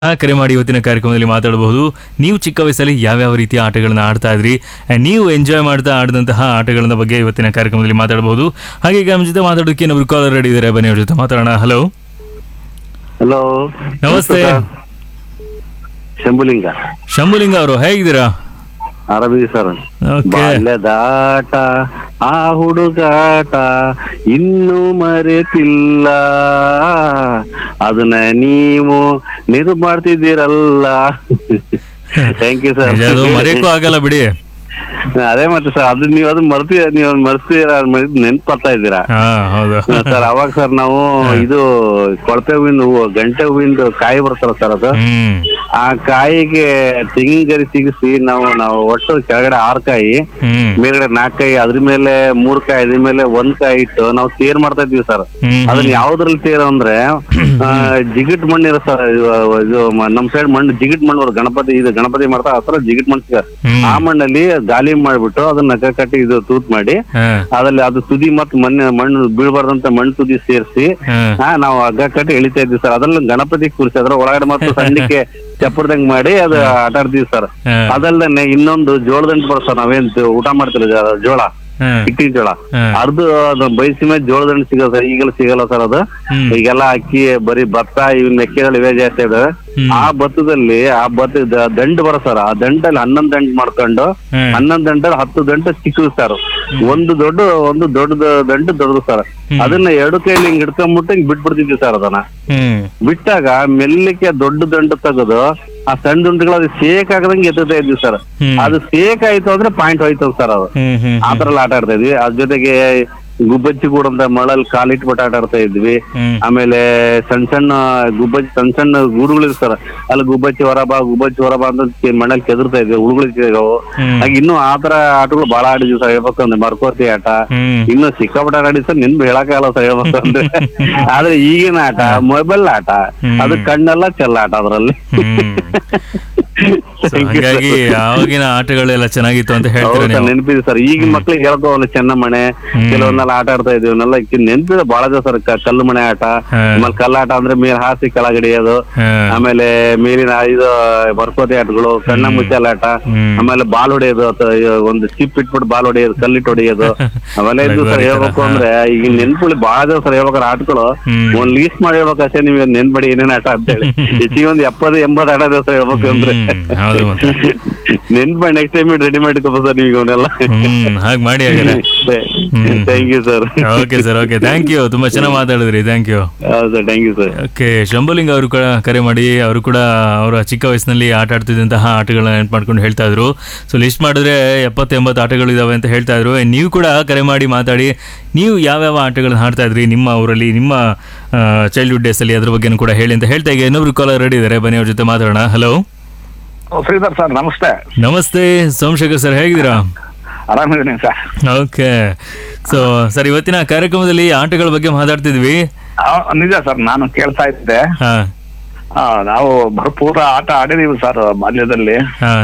ಕರೆ ಮಾಡಿ ಇವತ್ತಿನ ಕಾರ್ಯಕ್ರಮದಲ್ಲಿ ಮಾತಾಡಬಹುದು. ನೀವು ಚಿಕ್ಕ ವಯಸ್ಸಲ್ಲಿ ಯಾವ್ಯಾವ ರೀತಿಯ ಆಟಗಳನ್ನ ಆಡ್ತಾ ಇದ್ರಿ, ನೀವು ಎಂಜಾಯ್ ಮಾಡ್ತಾ ಆಡಿದಂತಹ ಆಟಗಳ ಬಗ್ಗೆ ಇವತ್ತಿನ ಕಾರ್ಯಕ್ರಮದಲ್ಲಿ ಮಾತಾಡಬಹುದು. ಹಾಗೆ ಈಗ ನಮ್ಮ ಜೊತೆ ಮಾತಾಡೋದಕ್ಕೆ ಇನ್ನೊಬ್ರು ಕಾಲರ್ ರೆಡಿ ಇದ್ದಾರೆ, ಬನ್ನಿ ಅವ್ರ ಜೊತೆ ಮಾತಾಡೋಣ. ಹಲೋ ಹಲೋ, ನಮಸ್ತೆ. ಶಂಭುಲಿಂಗ ಶಂಭುಲಿಂಗ ಅವರು ಹೇಗಿದ್ದೀರಾ? ಆರಾಮಿದ್ದೀವಿ ಸರ್. ಓಕೆ. ಬಾಲ್ಯದಾಟ ಆ ಹುಡುಗಾಟ ಇನ್ನೂ ಮರೆತಿಲ್ಲ, ಅದನ್ನ ನೀವು ನೆನಪು ಮಾಡ್ತಿದ್ದೀರಲ್ಲ. Thank you sir. ಮರೆಯಕ್ಕೂ ಆಗಲ್ಲ ಬಿಡಿ. ಅದೇ ಮತ್ತೆ ಸರ್, ಅದು ನೀವು ಅದನ್ನ ಮರ್ತೀರಾ ನೆನ್ಪು ಬರ್ತಾ ಇದ್ದೀರಾ ಸರ್. ಅವಾಗ ಸರ್ ನಾವು ಇದು ಕೊಳಪೆ ಹೂವಿನ ಗಂಟೆ ಹೂವಿಂದು ಕಾಯಿ ಬರ್ತಾರ ಸರ್, ಅದು ಆ ಕಾಯಿಗೆ ತೆಂಗಿನಗರಿ ಸಿಗಿಸಿ ನಾವು ಒಟ್ಟು ಕೆಳಗಡೆ 6 ಕಾಯಿ, ಮೇಲ್ಗಡೆ 4 ಕಾಯಿ, ಅದ್ರ ಮೇಲೆ 3 ಕಾಯಿ, ಅದ್ರ ಮೇಲೆ 1 ಕಾಯಿ ಇಟ್ಟು ನಾವು ತೇರ್ ಮಾಡ್ತಾ ಇದ್ವಿ ಸರ್. ಅದನ್ನ ಯಾವ್ದ್ರಲ್ಲಿ ತೇರು ಅಂದ್ರೆ ಜಿಗಿಟ್ ಮಣ್ಣು ಇರೋ ಸರ್. ಇದು ನಮ್ ಸೈಡ್ ಮಣ್ಣು ಜಿಗಿಟ್ ಮಣ್ಣು, ಗಣಪತಿ ಮಾಡ್ತಾ ಆ ತರ ಜಿಗಿಟ್ ಮಣ್ಣು ಸಿಗ, ಆ ಮಣ್ಣಲ್ಲಿ ಗಾಲಿ ಮಾಡ್ಬಿಟ್ಟು ಅದನ್ನ ಕಟ್ಟಿ ಇದು ತೂತ್ ಮಾಡಿ ಅದ್ರಲ್ಲಿ ಅದು ತುದಿ ಮತ್ ಮಣ್ಣು ಬೀಳ್ಬಾರ್ದಂತ ಮಣ್ಣು ತುದಿ ಸೇರಿಸಿ ನಾವು ಹಗ್ಗ ಕಟ್ಟಿ ಎಳಿತಾ ಇದ್ವಿ ಸರ್. ಅದ್ರಲ್ಲಿ ಗಣಪತಿ ಕೂರಿಸಿ ಅದ್ರ ಒಳಗಡೆ ಮತ್ತು ಸಣ್ಣಕ್ಕೆ ಚಪ್ಪರ್ದಂಗ್ ಮಾಡಿ ಅದು ಆಟ ಆಡ್ತೀವಿ ಸರ್. ಅದಲ್ದೇನೆ ಇನ್ನೊಂದು ಜೋಳದಂಟು ಬರೋ ಸರ್, ನಾವೇನ್ ಊಟ ಮಾಡ್ತೀವಿ ಜೋಳ, ಹಿಟ್ಟಿನ ಜೋಳ, ಅರ್ದು ಅದು ಬಯಸಿ ಮೇಲೆ ಜೋಳದಂಟು ಸಿಗಲ್ಲ ಸರ್. ಈಗೆಲ್ಲ ಸಿಗಲ್ಲ ಸರ್ ಅದು. ಈಗೆಲ್ಲ ಅಕ್ಕಿ ಬರೀ ಭತ್ತ ಇವ್ ಮೆಕ್ಕೆಗಳು ಇವೇ ಜಾಸ್ತಿ ಇದಾವೆ. ಆ ಭತ್ತದಲ್ಲಿ ದಂಡು ಬರೋ ಸರ್, ಆ ದಂಡಲ್ಲಿ 11 ದಂಡು ಮಾಡ್ಕೊಂಡು 11 ದಂಡಲ್ಲಿ 10 ದಂಡು ಚಿಕ್ಕದು ಸರ್. ಒಂದು ದೊಡ್ಡ ದಂಡು ದೊಡ್ಡದು ಸರ್. ಅದನ್ನ 2 ಕೈಲಿ ಹಿಂಗ್ ಹಿಡ್ಕೊಂಡ್ಬಿಟ್ಟು ಹಿಂಗ್ ಬಿಟ್ಬಿಡ್ತಿದ್ವಿ ಸರ್. ಅದನ್ನ ಬಿಟ್ಟಾಗ ಮೆಲ್ಲಕ್ಕೆ ದೊಡ್ಡ ದಂಡು ತೆಗೆದು ಆ ಸಣ್ಣ ದುಂಡುಗಳು ಅದು ಸೇಕ್ ಆಗದಂಗೆ ಎತ್ತುತ್ತಾ ಇದ್ವಿ ಸರ್. ಅದು ಸೇಕ್ ಆಯ್ತು ಅಂದ್ರೆ ಪಾಯಿಂಟ್ ಹೋಯ್ತು ಸರ್. ಅದು ಆ ತರ ಆಟ ಆಡ್ತಾ ಇದ್ವಿ. ಅದ್ರ ಜೊತೆಗೆ ಗುಬ್ಬಚ್ಚಿ ಕೂಡ ಅಂತ ಮಳಲ್ಲಿ ಕಾಲಿಟ್ಬಿಟ್ಟು ಆಟ ಆಡ್ತಾ ಇದ್ವಿ. ಆಮೇಲೆ ಸಣ್ಣ ಸಣ್ಣ ಗೂಡುಗಳು ಸರ್, ಅಲ್ಲಿ ಗುಬ್ಬಚ್ಚಿ ಹೊರಬಾ ಅಂತ ಮಣ್ಣಲ್ಲಿ ಕೆದರ್ತಾ ಇದ್ವಿ, ಹುಳುಗಳು. ಹಾಗೆ ಇನ್ನೂ ಆ ತರ ಆಟಗಳು ಬಹಳ ಆಡಿದ್ವಿ ಸರ್. ಹೇಳ್ಬೇಕು ಅಂದ್ರೆ ಮರ್ಕೋತಿ ಆಟ ಇನ್ನು ಸಿಕ್ಕಾಪಟ್ಟ ಆಡಿದ್ ಸರ್, ನೆನ್ಪು ಹೇಳಕ್ಕಾಗಲ್ಲ ಸರ್ ಹೇಳ್ಬೇಕು ಅಂದ್ರೆ. ಆದ್ರೆ ಈಗಿನ ಆಟ ಮೊಬೈಲ್ ಆಟ, ಅದು ಕಣ್ಣೆಲ್ಲ ಚೆಲ್ಲಾಟ ಅದ್ರಲ್ಲಿ. ಹಾಗಾಗಿ ಆವಾಗಿನ ಆಟಗಳೆಲ್ಲ ಚೆನ್ನಾಗಿತ್ತು ಅಂತ ಹೇಳ್ತಾರೆ. ನೆನಪಿದೆ ಸರ್. ಈಗಿನ ಮಕ್ಳಿಗೆ ಹೇಳ್ಕೋ ಚೆನ್ನ ಮಣೆ ಕೆಲವೊಂದೆಲ್ಲ ಆಟ ಆಡ್ತಾ ಇದ್ವಿ. ಅವನ್ನೆಲ್ಲ ನೆನಪಿದೆ ಬಹಳ ದಿವಸ ಸರ್. ಕಲ್ಲು ಮಣೆ ಆಟ, ಆಮೇಲೆ ಕಲ್ಲಾಟ ಅಂದ್ರೆ ಮೇಲೆ ಹಾಸಿ ಕೆಳಗಡೆಯೋದು, ಆಮೇಲೆ ಮೇಲಿನ ಇದು ಬರ್ಕೋತಿ ಆಟಗಳು, ಕಣ್ಣ ಮುಚ್ಚಾಲ ಆಟ, ಆಮೇಲೆ ಬಾಲ್ ಹೊಡೆಯೋದು, ಒಂದು ಚಿಪ್ ಇಟ್ಬಿಟ್ಟು ಬಾಲ್ ಹೊಡೆಯೋದು, ಕಲ್ಲಿಟ್ಟು ಹೊಡೆಯೋದು, ಅವೆಲ್ಲ ಇದ್ದು ಸರ್. ಹೇಳ್ಬೇಕು ಅಂದ್ರೆ ಈಗ ನೆನ್ಪುಳಿ ಬಹಳ ದಿವಸ ಸರ್. ಹೇಳ್ಬೇಕಾದ್ರೆ ಆಟಗಳು ಒಂದ್ ಲೀಸ್ಟ್ ಮಾಡಿ ಹೇಳ್ಬೇಕು ಅಷ್ಟೇ, ನೀವು ನೆನ್ಪಡಿ ಏನೇನ್ ಆಟ ಅಂತ ಹೇಳಿ. ಹೆಚ್ಚಿಗೆ ಒಂದು 70-80 ಆಟ ದಿವಸ ಹೇಳ್ಬೇಕು ಅಂದ್ರೆ ನೆನ್ಪ ನೆಕ್ಸ್ಟ್ ಟೈಮ್ ರೆಡಿ ಮಾಡಿಕೊಪ್ಪ ಸರ್ ನೀವು ಇವನ್ನೆಲ್ಲ. ಹಾಗೆ ಮಾಡಿ. Thank you sir. Okay sir, okay, thank you. ತುಂಬಾ ಚೆನ್ನಾಗಿ ಮಾತಾಡಿದ್ರಿ, ಥ್ಯಾಂಕ್ ಯು. ಹೌದು sir, thank you sir. Okay, Shambhulinga ಅವರು ಕೂಡ ಕರೆ ಮಾಡಿ, ಅವರು ಕೂಡ ಅವರ ಚಿಕ್ಕ ವಯಸ್ಸಿನಲ್ಲಿ ಆಟ ಆಡ್ತಿದ್ದಂತಹ ಆಟಗಳನ್ನ ನೆನಪು ಮಾಡ್ಕೊಂಡು ಹೇಳ್ತಾ ಇದ್ರು. ಸೊ ಲಿಸ್ಟ್ ಮಾಡಿದ್ರೆ 70-80 ಆಟಗಳು ಇದಾವೆ ಅಂತ ಹೇಳ್ತಾ ಇದ್ರು. ನೀವು ಕೂಡ ಕರೆ ಮಾಡಿ ಮಾತಾಡಿ, ನೀವು ಯಾವ್ಯಾವ ಆಟಗಳನ್ನ ಆಡ್ತಾ ಇದ್ರಿ ನಿಮ್ಮ ಊರಲ್ಲಿ, ನಿಮ್ಮ ಚೈಲ್ಡ್ಹುಡ್ ಡೇಸ್ ಅಲ್ಲಿ, ಅದ್ರ ಬಗ್ಗೆ ಕೂಡ ಹೇಳಿ ಅಂತ ಹೇಳ್ತಾ ಈಗ ಇನ್ನೊಬ್ರು ಕಾಲರ್ ರೆಡಿ ಇದ್ದಾರೆ, ಬನ್ನಿ ಅವ್ರ ಜೊತೆ ಮಾತಾಡೋಣ. ಹಲೋ ಶ್ರೀಧರ್ ಸರ್, ನಮಸ್ತೆ. ನಮಸ್ತೆ ಸೋಮಶೇಖರ್ ಸರ್, ಹೇಗಿದ್ದೀರಾ? ಆರಾಮಿದ್ದೀನಿ ಸರ್. ಓಕೆ, ಸೊ ಸರ್ ಇವತ್ತಿನ ಕಾರ್ಯಕ್ರಮದಲ್ಲಿ ಆಟಗಳ ಬಗ್ಗೆ ಮಾತಾಡ್ತಿದ್ವಿ. ನಿಜ ಸರ್, ನಾನು ಕೇಳ್ತಾ ಇದ್ದೆ. ನಾವು ಭರ್ಪೂರ ಆಟ ಆಡಿದೀವಿ ಸರ್ ಬಾಲ್ಯದಲ್ಲಿ.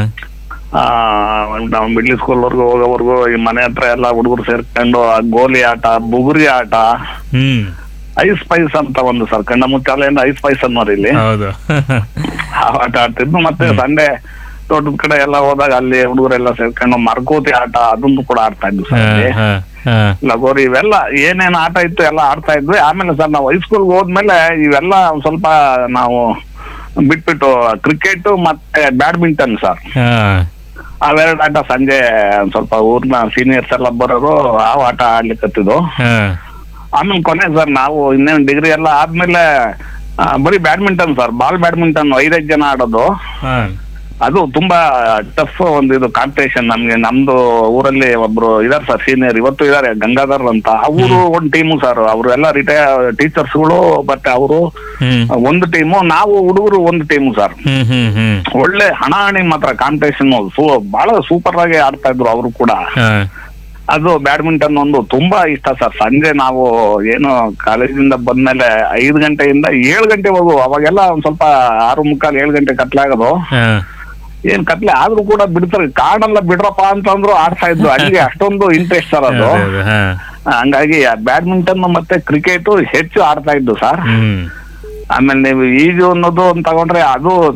ನಾವು ಮಿಡ್ಲ್ ಸ್ಕೂಲ್ ವರ್ಗು ಹೋಗೋವರೆಗೂ ಈ ಮನೆ ಹತ್ರ ಎಲ್ಲ ಹುಡುಗರು ಸೇರ್ಕೊಂಡು ಗೋಲಿ ಆಟ, ಬುಗುರಿ ಆಟ, ಐಸ್ ಪೈಸ್ ಅಂತ ಒಂದು ಸರ್, ಕಣ್ಣ ಮುಚ್ಚಾಲೆಯಿಂದ ಐಸ್ ಪೈಸ್ ಅನ್ನೋರು ಇಲ್ಲಿ ಆಟ ಆಡ್ತಿದ್ನು. ಮತ್ತೆ ಸಂಡೆ ತೋಟದ ಕಡೆ ಎಲ್ಲ ಹೋದಾಗ ಅಲ್ಲಿ ಹುಡುಗರೆಲ್ಲ ಸೇರ್ಕೊಂಡು ಮರ್ಕೋತಿ ಆಟ, ಅದನ್ನು ಕೂಡ ಆಡ್ತಾ ಇದ್ವಿ ಸರ್. ಲಗೋರಿ, ಇವೆಲ್ಲ ಏನೇನ್ ಆಟ ಇತ್ತು ಎಲ್ಲ ಆಡ್ತಾ ಇದ್ವಿ. ಆಮೇಲೆ ಸರ್ ನಾವು ಹೈಸ್ಕೂಲ್ಗೆ ಹೋದ್ಮೇಲೆ ಇವೆಲ್ಲ ಸ್ವಲ್ಪ ನಾವು ಬಿಟ್ಬಿಟ್ಟು ಕ್ರಿಕೆಟ್ ಮತ್ತೆ ಬ್ಯಾಡ್ಮಿಂಟನ್ ಸರ್, ಅವೆರಡು ಆಟ ಸಂಜೆ ಸ್ವಲ್ಪ ಊರ್ನ ಸೀನಿಯರ್ಸ್ ಎಲ್ಲ ಬರೋರು ಆ ಆಟ ಆಡ್ಲಿಕ್ಕತ್ತಿದ್ದು. ಆಮೇಲೆ ಕೊನೆ ಸರ್ ನಾವು ಇನ್ನೇನು ಡಿಗ್ರಿ ಎಲ್ಲ ಆದ್ಮೇಲೆ ಬರೀ ಬ್ಯಾಡ್ಮಿಂಟನ್ ಸರ್, ಬಾಲ್ ಬ್ಯಾಡ್ಮಿಂಟನ್ 5 ಜನ ಆಡೋದು. ಅದು ತುಂಬಾ ಟಫ್ ಒಂದು ಇದು ಕಾಂಪಿಟೇಷನ್. ನಮ್ದು ಊರಲ್ಲಿ ಒಬ್ರು ಇದಾರೆ ಸರ್ ಸೀನಿಯರ್, ಇವತ್ತು ಇದಾರೆ, ಗಂಗಾಧರ್ ಅಂತ. ಅವರು ಒಂದು ಟೀಮು ಸರ್, ಅವರು ಎಲ್ಲ ರಿಟೈರ್ ಟೀಚರ್ಸ್ಗಳು, ಬಟ್ ಅವರು ಒಂದು ಟೀಮು, ನಾವು ಹುಡುಗರು ಒಂದು ಟೀಮು ಸರ್. ಒಳ್ಳೆ ಹಣಾಹಣಿ ಮಾತ್ರ ಕಾಂಪಿಟೇಷನ್, ಬಹಳ ಸೂಪರ್ ಆಗಿ ಆಡ್ತಾ ಇದ್ರು ಅವರು ಕೂಡ. ಅದು ಬ್ಯಾಡ್ಮಿಂಟನ್ ಒಂದು ತುಂಬಾ ಇಷ್ಟ ಸರ್. ಸಂಜೆ ನಾವು ಏನು ಕಾಲೇಜಿಂದ ಬಂದ್ಮೇಲೆ 5 ಗಂಟೆಯಿಂದ 7 ಗಂಟೆವರೆಗೂ, ಅವಾಗೆಲ್ಲ ಒಂದ್ ಸ್ವಲ್ಪ 6:45-7 ಗಂಟೆ ಕತ್ಲೆ ಆಗೋದು. ಏನ್ ಕತ್ಲೆ ಆದ್ರೂ ಕೂಡ ಬಿಡ್ತಾರೆ, ಕಾಡೆಲ್ಲ ಬಿಡ್ರಪ್ಪ ಅಂತಂದ್ರು ಆಡ್ತಾ ಇದ್ರು. ಹಂಗೆ ಅಷ್ಟೊಂದು ಇಂಟ್ರೆಸ್ಟ್ ಸರ್ ಅದು. ಹಂಗಾಗಿ ಬ್ಯಾಡ್ಮಿಂಟನ್ ಮತ್ತೆ ಕ್ರಿಕೆಟ್ ಹೆಚ್ಚು ಆಡ್ತಾ ಇದ್ದು ಸರ್. ಆಮೇಲೆ ನೀವು ಈಜು ಅನ್ನೋದು ಅಂತ ತಗೊಂಡ್ರೆ ಅದು